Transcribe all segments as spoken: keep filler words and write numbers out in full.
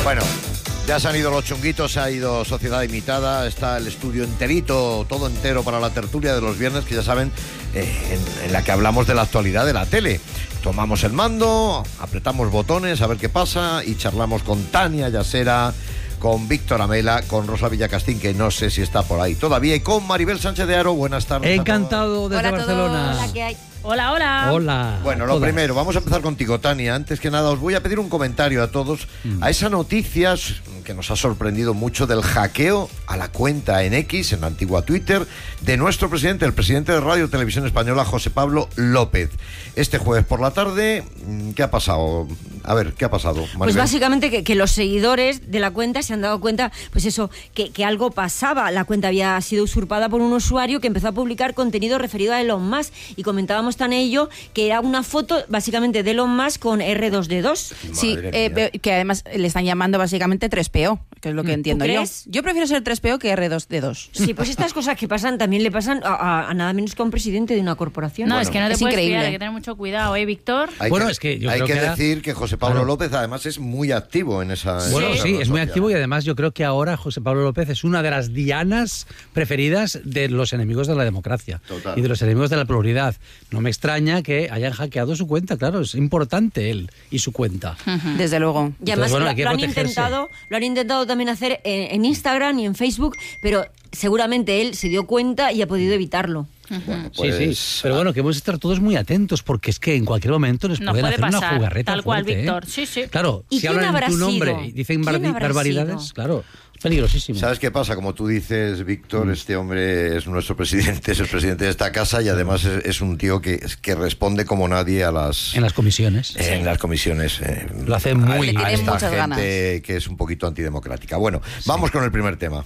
Bueno, ya se han ido los chunguitos, se ha ido Sociedad Imitada, está el estudio enterito, todo entero para la tertulia de los viernes, que ya saben, eh, en, en la que hablamos de la actualidad de la tele. Tomamos el mando, apretamos botones a ver qué pasa y charlamos con Tania Yasera, con Víctor Amela, con Rosa Villacastín, que no sé si está por ahí todavía, y con Maribel Sánchez de Haro. Buenas tardes. Encantado desde Hola Barcelona. Hola, ¿qué hay? Hola, hola. Hola. Bueno, lo Hola. primero, vamos a empezar contigo, Tania. Antes que nada, os voy a pedir un comentario a todos mm. a esa noticia que nos ha sorprendido mucho del hackeo a la cuenta en X, en la antigua Twitter, de nuestro presidente, el presidente de Radio Televisión Española, José Pablo López. Este jueves por la tarde, ¿qué ha pasado? A ver, ¿qué ha pasado, Maribel? Pues básicamente que, que los seguidores de la cuenta se han dado cuenta, pues eso, que, que algo pasaba. La cuenta había sido usurpada por un usuario que empezó a publicar contenido referido a Elon Musk, y comentábamos tan ello que era una foto básicamente de Elon Musk con erre dos de dos. Sí, eh, que además le están llamando básicamente tres P O, que es lo que entiendo yo. crees? Yo prefiero ser tres P O que erre dos de dos. Sí, pues estas cosas que pasan también le pasan a, a, a nada menos que a un presidente de una corporación. No, Bueno, es que no te es puedes increíble. fiar, hay que tener mucho cuidado, ¿eh, Víctor? Hay Bueno, que, es que yo hay creo que que era- decir que José Pablo Claro. López además es muy activo en esa... en Bueno, esa sí, red es muy social. activo y además yo creo que ahora José Pablo López es una de las dianas preferidas de los enemigos de la democracia. Total. Y de los enemigos de la pluralidad. No me extraña que hayan hackeado su cuenta, claro, es importante él y su cuenta. Desde luego. Y además Entonces, bueno, lo, hay que lo han protegerse. intentado, lo han intentado también hacer en, en Instagram y en Facebook, pero seguramente él se dio cuenta y ha podido evitarlo. Bueno, Sí, pues, sí, pero bueno, que hemos de estar todos muy atentos porque es que en cualquier momento les Nos pueden puede hacer una pasar, jugarreta tal cual, fuerte, ¿eh? Víctor. Sí, sí. Claro, ¿Y si quién hablan en habrá tu nombre sido? y dicen ¿Quién barbi- habrá barbaridades, sido? claro, es peligrosísimo. ¿Sabes qué pasa? Como tú dices, Víctor, Mm. este hombre es nuestro presidente, es el presidente de esta casa y además es, es un tío que, que responde como nadie a las... En las comisiones. en las comisiones. eh, Lo hace muy a- bien. a Le tiene esta muchas gente ganas. que es un poquito antidemocrática. Bueno, vamos con el primer tema.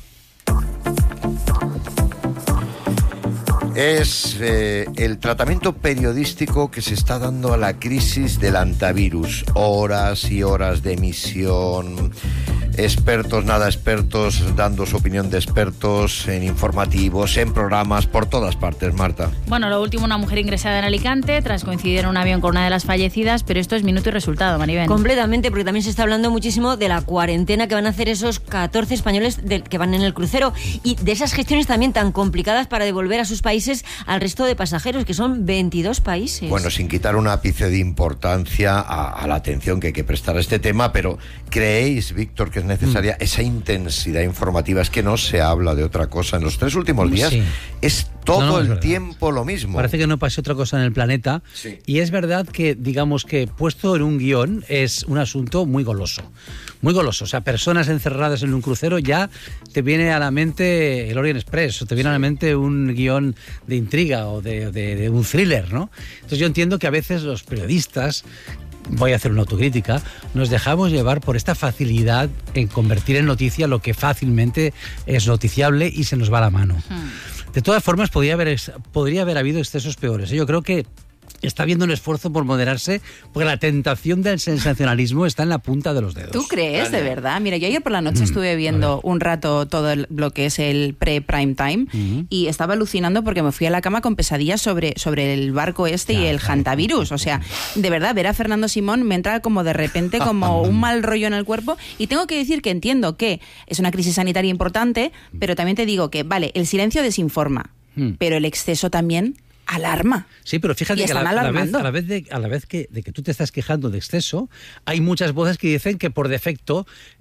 Es eh, el tratamiento periodístico que se está dando a la crisis del antivirus. Horas y horas de emisión, expertos, nada expertos, dando su opinión de expertos en informativos, en programas, por todas partes, Marta. Bueno, lo último, una mujer ingresada en Alicante tras coincidir en un avión con una de las fallecidas, pero esto es minuto y resultado, Maribel. Completamente, porque también se está hablando muchísimo de la cuarentena que van a hacer esos catorce españoles del- que van en el crucero y de esas gestiones también tan complicadas para devolver a sus países al resto de pasajeros, que son veintidós países. Bueno, sin quitar un ápice de importancia a, a la atención que hay que prestar a este tema, pero ¿creéis, Víctor, que es necesaria esa intensidad informativa? Es que no se habla de otra cosa. En los tres últimos días Sí. es todo No, no, es el verdad. tiempo lo mismo. Parece que no pase otra cosa en el planeta. Sí. Y es verdad que, digamos que puesto en un guión es un asunto muy goloso. Muy goloso. O sea, personas encerradas en un crucero, ya te viene a la mente el Orient Express, o te viene a la mente un guión de intriga o de, de- de un thriller, ¿no? Entonces yo entiendo que a veces los periodistas, voy a hacer una autocrítica, nos dejamos llevar por esta facilidad en convertir en noticia lo que fácilmente es noticiable y se nos va la mano. De todas formas, podría haber, ex- podría haber habido excesos peores. Yo creo que está habiendo un esfuerzo por moderarse, porque la tentación del sensacionalismo está en la punta de los dedos. ¿Tú crees, de verdad? Mira, yo ayer por la noche Mm, estuve viendo un rato todo el- lo que es el pre-prime time Ujú. y estaba alucinando porque me fui a la cama con pesadillas sobre, sobre el barco este y Claro, el claro. hantavirus. O sea, de verdad, ver a Fernando Simón me entra como de repente como un mal rollo en el cuerpo. Y tengo que decir que entiendo que es una crisis sanitaria importante, pero también te digo que, vale, el silencio desinforma, Mm. pero el exceso también alarma. Sí, pero fíjate Y que a la, están a la vez, alarmando. a la vez, de, a la vez que, de que tú te estás quejando de exceso, hay muchas voces que dicen que por defecto